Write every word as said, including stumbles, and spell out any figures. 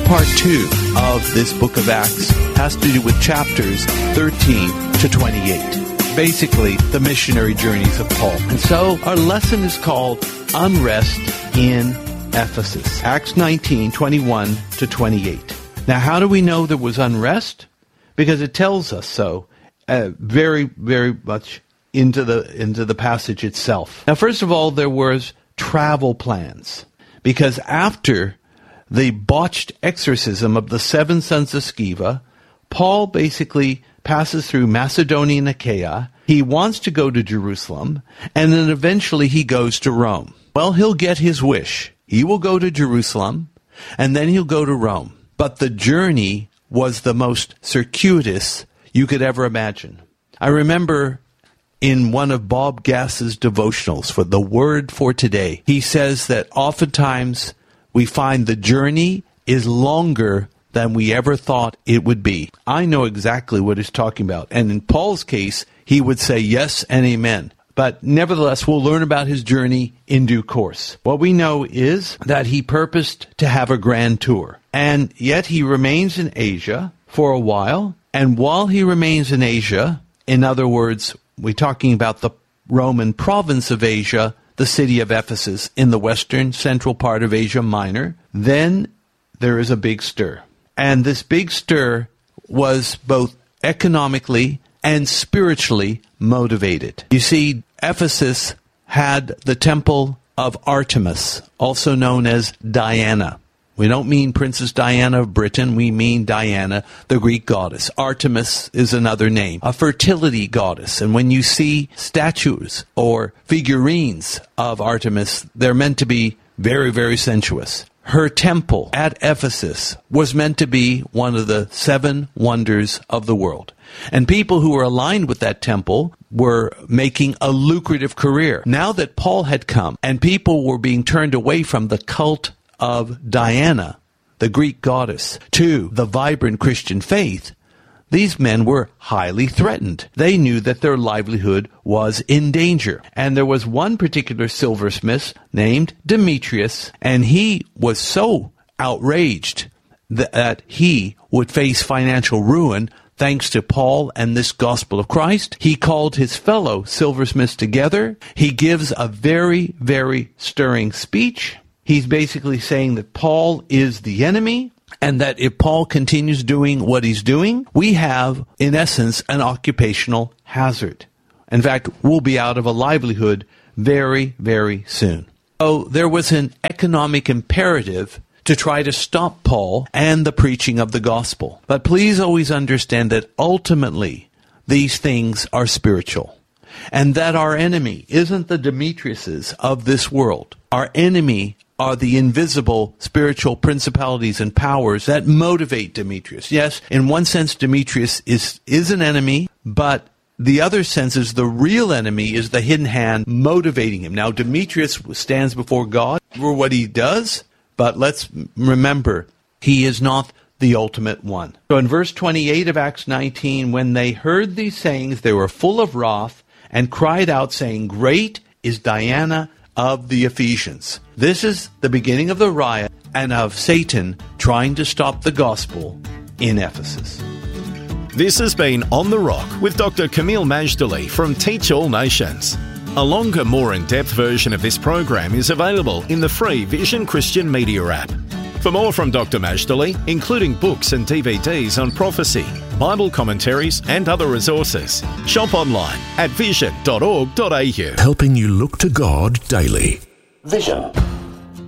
part two of this book of Acts has to do with chapters thirteen to twenty-eight. Basically, the missionary journeys of Paul. And so our lesson is called Unrest in Ephesus. Acts nineteen, twenty-one to twenty-eight. Now, how do we know there was unrest? Because it tells us so uh, very, very much into the into the passage itself. Now, first of all, there was travel plans. Because after the botched exorcism of the seven sons of Sceva, Paul basically passes through Macedonia and Achaia. He wants to go to Jerusalem, and then eventually he goes to Rome. Well, he'll get his wish. He will go to Jerusalem, and then he'll go to Rome. But the journey was the most circuitous you could ever imagine. I remember in one of Bob Gass's devotionals for the Word for Today, he says that oftentimes we find the journey is longer than we ever thought it would be. I know exactly what he's talking about. And in Paul's case, he would say yes and amen. But nevertheless, we'll learn about his journey in due course. What we know is that he purposed to have a grand tour. And yet he remains in Asia for a while. And while he remains in Asia, in other words, we're talking about the Roman province of Asia, the city of Ephesus in the western central part of Asia Minor, then there is a big stir. And this big stir was both economically and spiritually motivated. You see, Ephesus had the temple of Artemis, also known as Diana. We don't mean Princess Diana of Britain, we mean Diana, the Greek goddess. Artemis is another name, a fertility goddess. And when you see statues or figurines of Artemis, they're meant to be very, very sensuous. Her temple at Ephesus was meant to be one of the seven wonders of the world. And people who were aligned with that temple were making a lucrative career. Now that Paul had come and people were being turned away from the cult of Diana, the Greek goddess, to the vibrant Christian faith, these men were highly threatened. They knew that their livelihood was in danger. And there was one particular silversmith named Demetrius, and he was so outraged that he would face financial ruin thanks to Paul and this gospel of Christ. He called his fellow silversmiths together. He gives a very, very stirring speech. He's basically saying that Paul is the enemy, and that if Paul continues doing what he's doing, we have, in essence, an occupational hazard. In fact, we'll be out of a livelihood very, very soon. So there was an economic imperative to try to stop Paul and the preaching of the gospel. But please always understand that ultimately these things are spiritual, and that our enemy isn't the Demetriuses of this world. Our enemy are the invisible spiritual principalities and powers that motivate Demetrius. Yes, in one sense, Demetrius is, is an enemy, but the other sense is the real enemy is the hidden hand motivating him. Now, Demetrius stands before God for what he does, but let's remember, he is not the ultimate one. So in verse twenty-eight of Acts nineteen, when they heard these sayings, they were full of wrath and cried out, saying, "Great is Diana of the Ephesians." This is the beginning of the riot and of Satan trying to stop the gospel in Ephesus. This has been On the Rock with Doctor Kameel Majdali from Teach All Nations. A longer, more in-depth version of this program is available in the free Vision Christian Media app. For more from Doctor Majdali, including books and D V Ds on prophecy, Bible commentaries and other resources, shop online at vision dot org dot a u. Helping you look to God daily. Vision.